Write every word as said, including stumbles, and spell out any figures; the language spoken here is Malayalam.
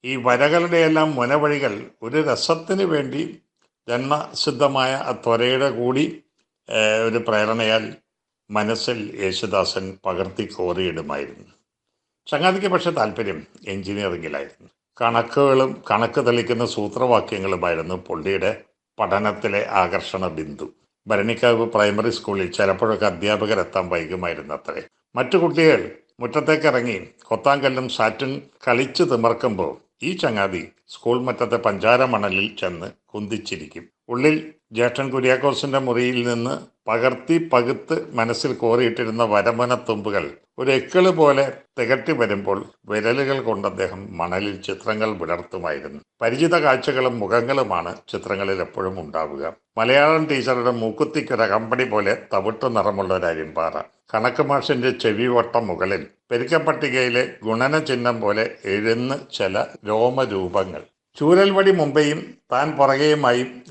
ഈ വരകളുടെയെല്ലാം മുനവഴികൾ ഒരു രസത്തിന് വേണ്ടി ജന്മസിദ്ധമായ ആ ത്വരയുടെ കൂടി ഏഹ്, ഒരു പ്രേരണയാൽ മനസ്സിൽ യേശുദാസൻ പകർത്തി കോറിയിടുമായിരുന്നു. ചങ്ങാതിക്ക് പക്ഷെ താല്പര്യം എഞ്ചിനീയറിംഗിലായിരുന്നു. കണക്കുകളും കണക്ക് തെളിക്കുന്ന സൂത്രവാക്യങ്ങളുമായിരുന്നു പുള്ളിയുടെ പഠനത്തിലെ ആകർഷണ ബിന്ദു. ഭരണിക്കാവ് പ്രൈമറി സ്കൂളിൽ ചിലപ്പോഴൊക്കെ അധ്യാപകരെത്താൻ വൈകുമായിരുന്നു അത്രേ. മറ്റു കുട്ടികൾ മുറ്റത്തേക്കിറങ്ങി കൊത്താങ്കല്ലും സാറ്റും കളിച്ചു തിമർക്കുമ്പോൾ ഈ ചങ്ങാതി സ്കൂൾ മുറ്റത്തെ പഞ്ചാര മണലിൽ ചെന്ന് കുന്തിച്ചിരിക്കും. ഉള്ളിൽ ജ്യേഷ്ഠൻ കുര്യാക്കോസിന്റെ മുറിയിൽ നിന്ന് പകർത്തി പകുത്ത് മനസ്സിൽ കോറിയിട്ടിരുന്ന വരമനത്തുമ്പുകൾ ഒരു എക്കിള് പോലെ തികട്ടി വരുമ്പോൾ വിരലുകൾ കൊണ്ട് അദ്ദേഹം മണലിൽ ചിത്രങ്ങൾ വിടർത്തുമായിരുന്നു. പരിചിത കാഴ്ചകളും മുഖങ്ങളുമാണ് ചിത്രങ്ങളിൽ എപ്പോഴും ഉണ്ടാവുക. മലയാളം ടീച്ചറുടെ മൂക്കുത്തിക്കൊര കമ്പടി പോലെ തവിട്ടു നിറമുള്ള ഒരു അരിമ്പാറ, കണക്ക് മാഷിന്റെ ചെവിവട്ടം മുകളിൽ പെരുക്കപ്പട്ടികയിലെ ഗുണന ചിഹ്നം പോലെ എഴുന്ന് ചില രോമരൂപങ്ങൾ, ചൂരൽവടി മുമ്പേയും താൻ പുറകെയുമായി